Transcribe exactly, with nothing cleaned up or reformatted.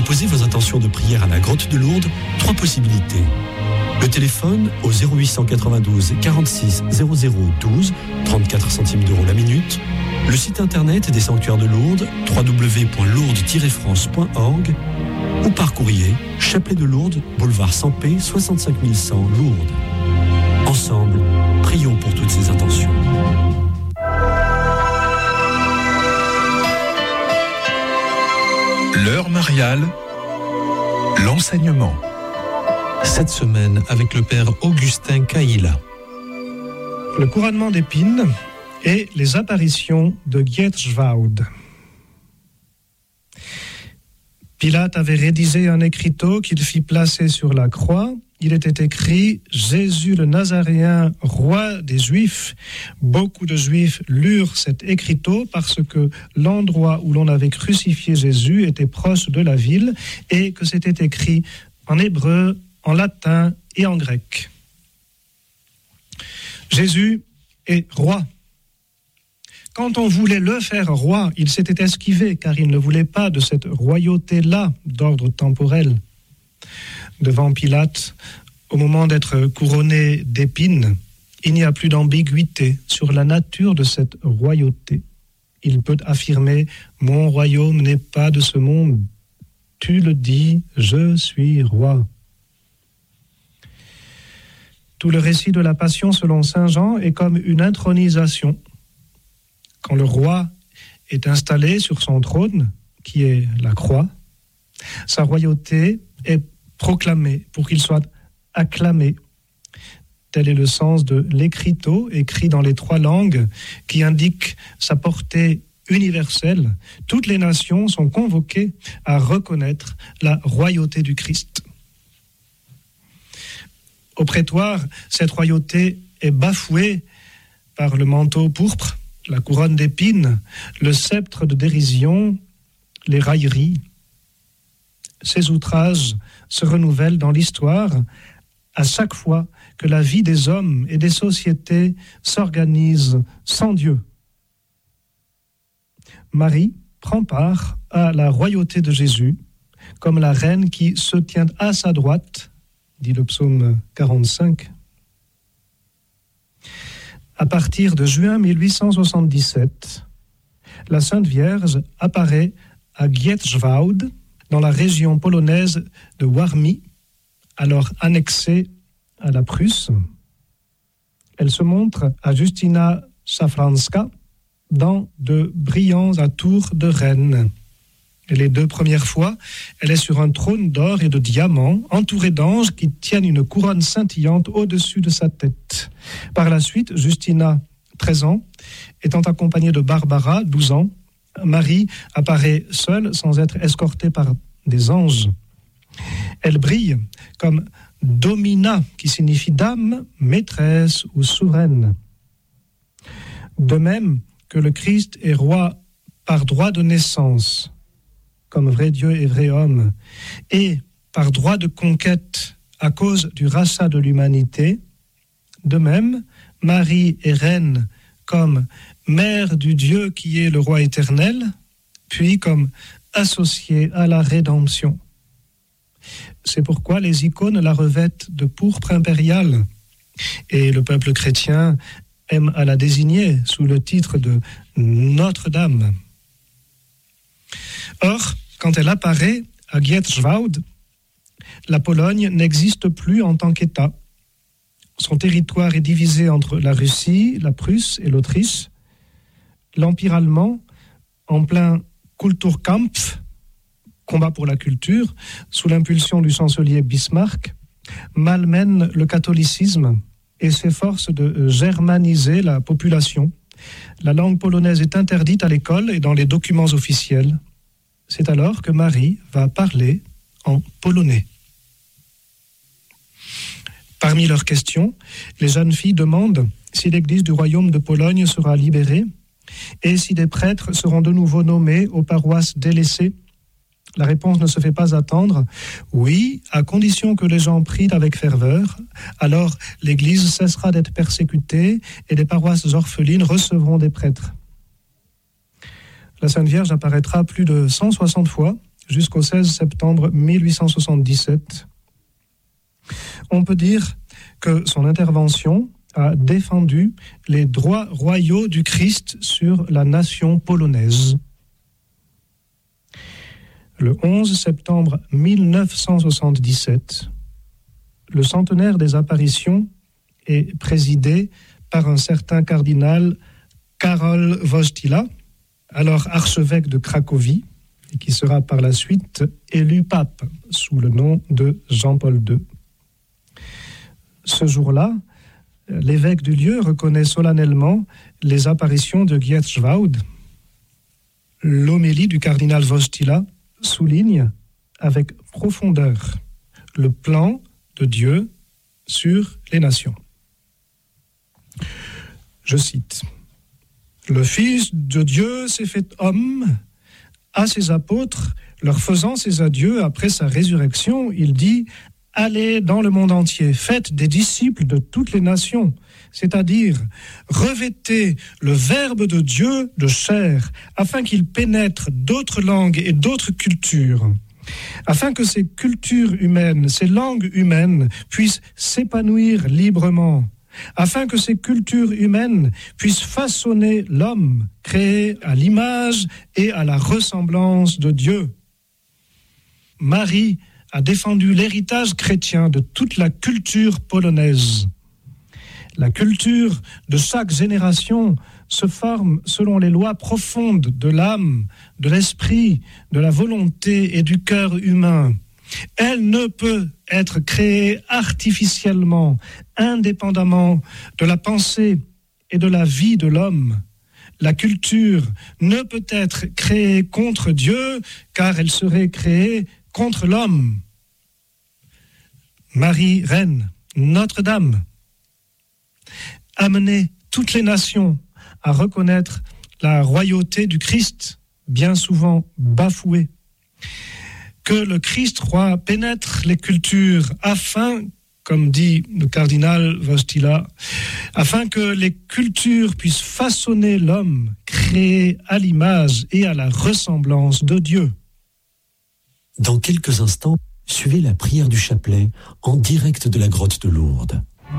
déposer vos intentions de prière à la grotte de Lourdes, trois possibilités. Le téléphone au zéro huit cent quatre-vingt-douze quarante-six zéro zéro douze, trente-quatre centimes d'euros la minute. Le site internet des sanctuaires de Lourdes, w w w point lourdes tiret france point org, ou par courrier, Chapelet de Lourdes, boulevard Sampé, soixante-cinq mille cent Lourdes. Ensemble, prions pour toutes ces intentions. L'heure mariale, l'enseignement. Cette semaine avec le père Augustin Caïla. Le couronnement d'épines et les apparitions de Gietschwaud. Pilate avait rédigé un écriteau qu'il fit placer sur la croix. Il était écrit « Jésus le Nazaréen, roi des Juifs ». Beaucoup de Juifs lurent cet écriteau parce que l'endroit où l'on avait crucifié Jésus était proche de la ville et que c'était écrit en hébreu, en latin et en grec. Jésus est roi. Quand on voulait le faire roi, il s'était esquivé car il ne voulait pas de cette royauté-là d'ordre temporel. Devant Pilate, au moment d'être couronné d'épines, il n'y a plus d'ambiguïté sur la nature de cette royauté. Il peut affirmer « Mon royaume n'est pas de ce monde. Tu le dis, je suis roi ». Tout le récit de la Passion selon saint Jean est comme une intronisation. Quand le roi est installé sur son trône, qui est la croix, sa royauté est proclamé pour qu'il soit acclamé. Tel est le sens de l'écriteau écrit dans les trois langues qui indique sa portée universelle. Toutes les nations sont convoquées à reconnaître la royauté du Christ. Au prétoire, cette royauté est bafouée par le manteau pourpre, la couronne d'épines, le sceptre de dérision, les railleries. Ces outrages se renouvellent dans l'histoire à chaque fois que la vie des hommes et des sociétés s'organise sans Dieu. Marie prend part à la royauté de Jésus comme la reine qui se tient à sa droite, dit le psaume quarante-cinq. À partir de juin mille huit cent soixante-dix-sept, la Sainte Vierge apparaît à Gietschwaud, dans la région polonaise de Warmie, alors annexée à la Prusse. Elle se montre à Justyna Szafranska dans de brillants atours de reine. Et les deux premières fois, elle est sur un trône d'or et de diamants, entourée d'anges qui tiennent une couronne scintillante au-dessus de sa tête. Par la suite, Justyna, treize ans, étant accompagnée de Barbara, douze ans, Marie apparaît seule sans être escortée par des anges. Elle brille comme Domina, qui signifie dame, maîtresse ou souveraine. De même que le Christ est roi par droit de naissance, comme vrai Dieu et vrai homme, et par droit de conquête à cause du rachat de l'humanité, de même, Marie est reine comme mère du Dieu qui est le roi éternel, puis comme associée à la rédemption. C'est pourquoi les icônes la revêtent de pourpre impériale, et le peuple chrétien aime à la désigner sous le titre de Notre-Dame. Or, quand elle apparaît à Gietschwaud, la Pologne n'existe plus en tant qu'État. Son territoire est divisé entre la Russie, la Prusse et l'Autriche. L'Empire allemand, en plein Kulturkampf, combat pour la culture, sous l'impulsion du chancelier Bismarck, malmène le catholicisme et s'efforce de germaniser la population. La langue polonaise est interdite à l'école et dans les documents officiels. C'est alors que Marie va parler en polonais. Parmi leurs questions, les jeunes filles demandent si l'Église du Royaume de Pologne sera libérée et si des prêtres seront de nouveau nommés aux paroisses délaissées. La réponse ne se fait pas attendre. Oui, à condition que les gens prient avec ferveur, alors l'Église cessera d'être persécutée et les paroisses orphelines recevront des prêtres. La Sainte Vierge apparaîtra plus de cent soixante fois jusqu'au seize septembre mille huit cent soixante-dix-sept. On peut dire que son intervention a défendu les droits royaux du Christ sur la nation polonaise. Le onze septembre mille neuf cent soixante-dix-sept, le centenaire des apparitions est présidé par un certain cardinal Karol Wojtyła, alors archevêque de Cracovie, et qui sera par la suite élu pape sous le nom de Jean-Paul deux. Ce jour-là, l'évêque du lieu reconnaît solennellement les apparitions de Gietschwald. L'homélie du cardinal Wojtyła souligne avec profondeur le plan de Dieu sur les nations. Je cite: « Le Fils de Dieu s'est fait homme. À ses apôtres, leur faisant ses adieux après sa résurrection, il dit « Allez dans le monde entier, faites des disciples de toutes les nations, c'est-à-dire revêtez le Verbe de Dieu de chair, afin qu'il pénètre d'autres langues et d'autres cultures, afin que ces cultures humaines, ces langues humaines puissent s'épanouir librement, afin que ces cultures humaines puissent façonner l'homme, créé à l'image et à la ressemblance de Dieu. » Marie a défendu l'héritage chrétien de toute la culture polonaise. La culture de chaque génération se forme selon les lois profondes de l'âme, de l'esprit, de la volonté et du cœur humain. Elle ne peut être créée artificiellement, indépendamment de la pensée et de la vie de l'homme. La culture ne peut être créée contre Dieu, car elle serait créée contre l'homme. Marie, Reine, Notre-Dame, amenez toutes les nations à reconnaître la royauté du Christ, bien souvent bafouée. Que le Christ roi pénètre les cultures afin, comme dit le cardinal Wojtyła, afin que les cultures puissent façonner l'homme créé à l'image et à la ressemblance de Dieu. Dans quelques instants, suivez la prière du chapelet en direct de la grotte de Lourdes.